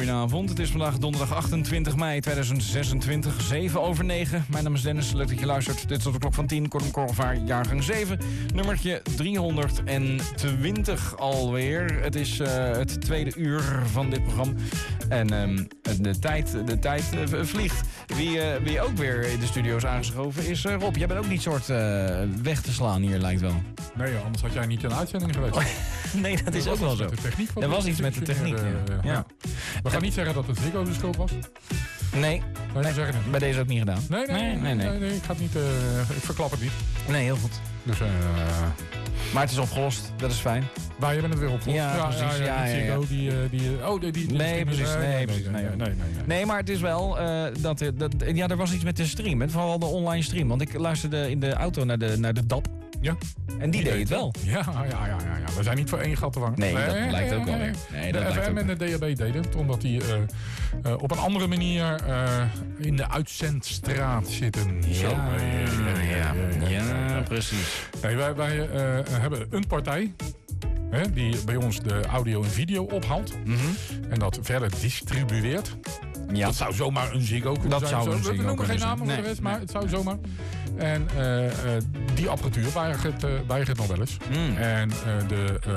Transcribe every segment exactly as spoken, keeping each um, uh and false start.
goedenavond. Het is vandaag donderdag achtentwintig mei tweeduizend zesentwintig, zeven over negen. Mijn naam is Dennis, leuk dat je luistert. Dit is tot de klok van tien, Kortom Korrevaar, jaargang zeven. Nummertje driehonderdtwintig alweer. Het is uh, het tweede uur van dit programma. En um, de tijd, de tijd uh, vliegt. Wie, uh, wie ook weer in de studio is aangeschoven is uh, Rob. Jij bent ook niet soort uh, weg te slaan hier, lijkt wel. Nee, anders had jij niet in de uitzending geweest. Nee, dat is ook wel zo. Er was iets met de techniek. Uh, ja. Ja. We gaan niet zeggen dat het Ziggo de schuld was. Nee, nee, nee zeggen het niet. Bij deze ook niet gedaan. Nee, nee, nee, nee, nee, nee, nee ik, ga het niet, uh, ik verklap het niet. Nee, heel goed. Dus, uh, maar het is opgelost, dat is fijn. Wij hebben het weer opgelost. Ja, ja, precies. Ja, ja, ja, Ziggo, ja. die, die, oh, die, die, nee, precies. Nee, nee, precies. Nee, nee, nee, nee, nee. nee, maar het is wel uh, dat, dat... Ja, er was iets met de stream. Hè, vooral de online stream. Want ik luisterde in de auto naar de, naar de D A P. Ja. En die, die deed het wel. Ja, ja, ja, ja, ja. We zijn niet voor één gat te vangen. Nee, nee, dat nee, lijkt nee, ook wel weer. Nee, de dat F M en de D A B deden het, omdat die uh, uh, op een andere manier uh, in de uitzendstraat zitten. Ja, Zo. ja, ja, ja, ja, ja, precies. Nee, wij wij uh, hebben een partij hè, die bij ons de audio en video ophaalt. Mm-hmm. En dat verder distribueert. Ja. Dat zou zomaar een Ziggo kunnen dat zijn. Zou een zo. We noemen geen namen nee, voor de rest, nee. maar het zou zomaar. En uh, uh, die apparatuur weigert, uh, weigert nog wel eens. Mm. En uh, de, uh,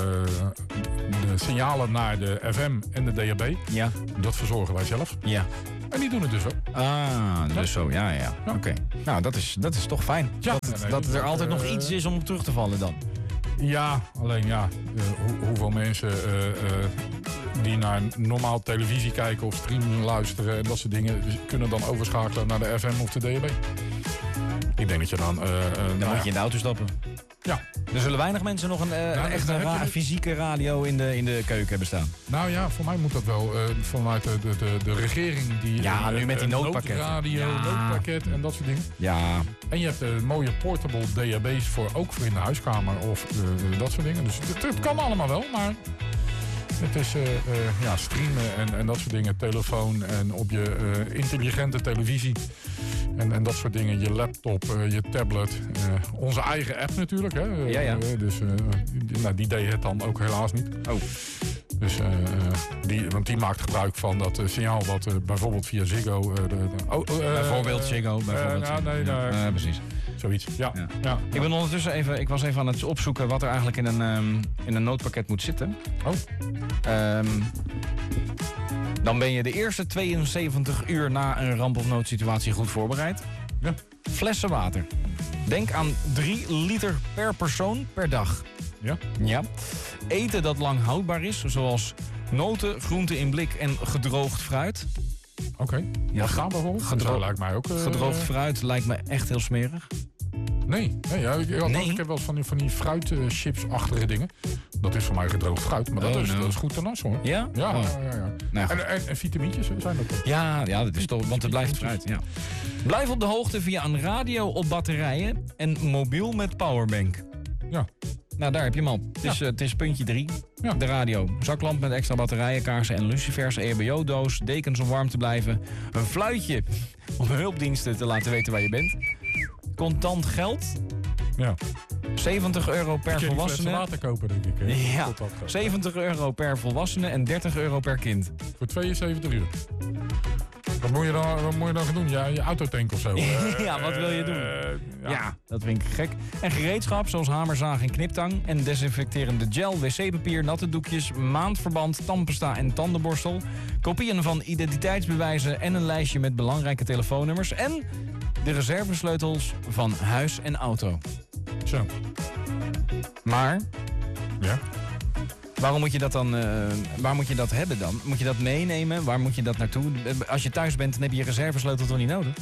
de signalen naar de F M en de D A B, ja. dat verzorgen wij zelf. Ja. En die doen het dus ook. Ah, dus ja. zo, ja, ja. ja. Oké. Okay. Nou, dat is, dat is toch fijn. Ja, dat het, nee, dat er altijd uh, nog iets is om op terug te vallen dan. Ja, alleen ja, uh, hoe, hoeveel mensen uh, uh, die naar normaal televisie kijken of streamen luisteren en dat soort dingen, kunnen dan overschakelen naar de F M of de D A B. Ik denk dat je dan... Uh, uh, dan nou moet ja. je in de auto stappen. Ja. Er zullen weinig mensen nog een, uh, nou, een echte ra- je... fysieke radio in de, in de keuken hebben staan. Nou ja, voor mij moet dat wel uh, vanuit de, de, de, de regering. Die, ja, uh, nu met die noodpakket. Noodradio, ja. noodpakket en dat soort dingen. Ja. En je hebt uh, mooie portable D A B's voor ook voor in de huiskamer of uh, dat soort dingen. Dus het, het kan allemaal wel, maar... Het is uh, uh, ja, streamen en, en dat soort dingen. Telefoon en op je uh, intelligente televisie. En, en dat soort dingen. Je laptop, uh, je tablet. Uh, onze eigen app natuurlijk. Hè. Uh, ja, ja. Uh, dus uh, die, nou, die deed het dan ook helaas niet. Oh. Dus, uh, die, want die maakt gebruik van dat uh, signaal wat uh, bijvoorbeeld via Ziggo... Uh, de, de, oh, uh, bijvoorbeeld Ziggo. Bijvoorbeeld. Uh, nou, nee, ja, uh, uh, precies. Zoiets, ja. ja. ja. Ik ben ondertussen even, ik was even aan het opzoeken wat er eigenlijk in een, um, in een noodpakket moet zitten. Oh. Um, dan ben je de eerste tweeënzeventig uur na een ramp- of noodsituatie goed voorbereid. Ja. Flessen water. Denk aan drie liter per persoon per dag. Ja. Ja. Eten dat lang houdbaar is, zoals noten, groenten in blik en gedroogd fruit. Oké. Okay. Ja, wat gaan bijvoorbeeld? Gedro- dat lijkt mij ook... Uh, gedroogd fruit lijkt me echt heel smerig. Nee, nee, ja, ik, ik, nee. ik heb wel eens van die, van die fruitchips-achtige dingen. Dat is voor mij gedroogd fruit, maar dat, oh, is, no. dat is goed te nas hoor. Ja? Ja, oh. ja, ja. ja. Nou, en, en, en vitamintjes zijn dat ook. Ja, ja, dat is toch, want het blijft fruit. Ja. Blijf op de hoogte via een radio op batterijen en mobiel met powerbank. Ja. Nou, daar heb je hem al. Het is, ja. uh, het is puntje drie. Ja. De radio. Zaklamp met extra batterijen, kaarsen en lucifers, E H B O-doos, dekens om warm te blijven. Een fluitje om hulpdiensten te laten weten waar je bent. Contant geld. Ja. zeventig euro per je volwassene. water kopen, denk ik. Hè? Ja, zeventig euro per volwassene en dertig euro per kind. Voor tweeënzeventig uur. Wat moet je dan, wat moet je dan gaan doen? Ja, je autotank of zo? Ja, wat wil je doen? Uh, ja. ja, dat vind ik gek. En gereedschap zoals hamerzaag en kniptang. En desinfecterende gel, wc-papier, natte doekjes, maandverband, tandpasta en tandenborstel. Kopieën van identiteitsbewijzen en een lijstje met belangrijke telefoonnummers. En de reservesleutels van huis en auto. Zo. Maar... Ja? Waarom moet je dat dan, uh, waar moet je dat hebben dan? Moet je dat meenemen? Waar moet je dat naartoe? Als je thuis bent, dan heb je je reservesleutel toch niet nodig?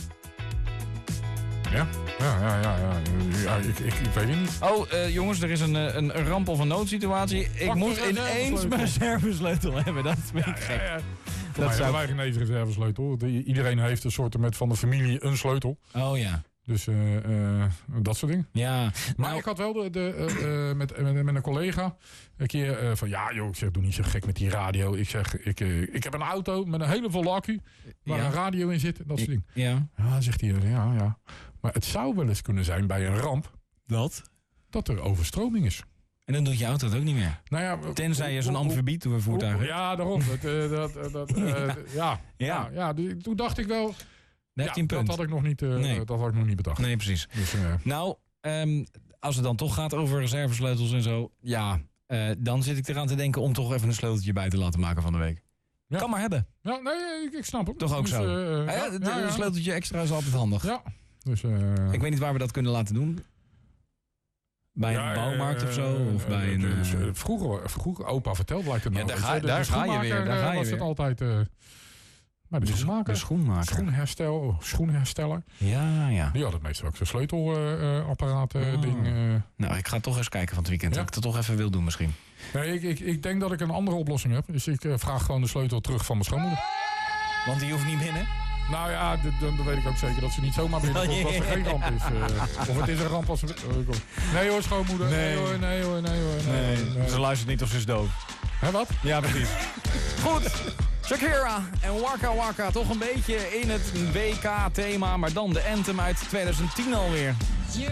Ja, ja, ja, ja. ja. ja ik, ik, ik weet het niet. Oh, uh, jongens, er is een, een, een ramp of een noodsituatie. Ik Wacht, moet ineens mijn reservesleutel hebben. Dat vind ik gek. Ja, ja, ja. Voor mij hebben wij geen eens reservesleutel. Iedereen heeft een soort met van de familie een sleutel. Oh ja. Dus uh, uh, dat soort dingen. Ja. Maar nou, ik had wel de, de, uh, uh, met, met, met een collega een keer uh, van... Ja joh, ik zeg, doe niet zo gek met die radio. Ik zeg, ik, uh, ik heb een auto met een hele volle accu... waar ja. een radio in zit, dat soort dingen. Ja. Ja, zegt hij, ja, ja. Maar het zou wel eens kunnen zijn bij een ramp... Dat? Dat er overstroming is. En dan doet je auto het ook niet meer. Nou ja, Tenzij je zo'n amfibiet voertuig. Ja, daarom. Dat, uh, dat, uh, dat, uh, ja. Ja. Ja, ja, die, toen dacht ik wel... Ja, dat had ik nog niet, uh, nee. dat had ik nog niet bedacht. Nee, precies. Dus, uh, nou, um, als het dan toch gaat over reservesleutels en zo... Ja, uh, dan zit ik eraan te denken om toch even een sleuteltje bij te laten maken van de week. Ja. Kan maar hebben. Ja, nee, ik, ik snap het. Toch ook dus, zo. Uh, ah, ja, ja, de, ja, ja. Een sleuteltje extra is altijd handig. Ja. Dus, uh, ik weet niet waar we dat kunnen laten doen. Bij ja, een bouwmarkt uh, of zo? Of uh, bij een, dus, uh, vroeger, vroeger, opa vertelde lijkt het nou. Ja, daar ga, de, daar de ga je weer. Daar ga je was weer. het altijd... Uh, bij de, de schoenmaker. De schoenmaker. Schoenherstel, schoenhersteller. Ja, ja. Die had het meestal ook zo'n sleutelapparaat uh, uh, oh. ding. Uh. Nou, ik ga toch eens kijken van het weekend. Ja? Dat ik het toch even wil doen misschien. Nee, ik, ik, ik denk dat ik een andere oplossing heb. Dus ik uh, vraag gewoon de sleutel terug van mijn schoonmoeder. Want die hoeft niet binnen? Nou ja, dan, dan weet ik ook zeker dat ze niet zomaar binnenkomt oh, yeah. als er geen ramp is. Uh, of het is een ramp als ze... Uh, nee hoor, schoonmoeder. Nee, nee hoor, nee hoor, nee hoor. Nee, nee, nee. Ze luistert niet of ze is doof. Hé, wat? Ja, precies. Goed. Shakira en Waka Waka. Toch een beetje in het W K-thema, maar dan de anthem uit twintig tien alweer.